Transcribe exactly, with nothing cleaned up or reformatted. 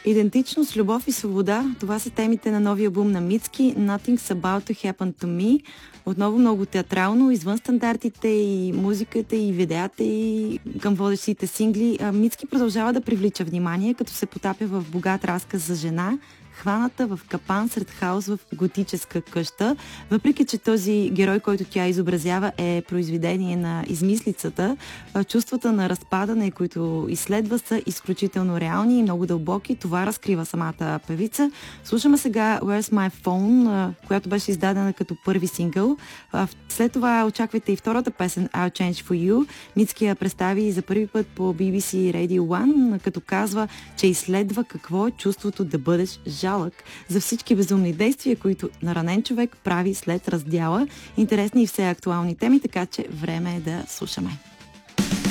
Идентичност, любов и свобода. Това са темите на новия албум на Мицки, Nothing's About to Happen to Me. Отново много театрално, извън стандартите и музиката и видеята и към водещите сингли. Мицки продължава да привлича внимание, като се потапя в богат разказ за жена, хваната в капан сред хаос в готическа къща. Въпреки че този герой, който тя изобразява, е произведение на измислицата, чувствата на разпадане, които изследва, са изключително реални и много дълбоки. Това разкрива самата певица. Слушаме сега Where's My Phone, която беше издадена като първи сингъл. След това очаквайте и втората песен I'll Change For You. Мицки я представи за първи път по Би Би Си Radio One, като казва, че изследва какво е чувството да бъдеш жалък за всички безумни действия, които наранен човек прави след раздяла. Интересни и все актуални теми, така че време е да слушаме.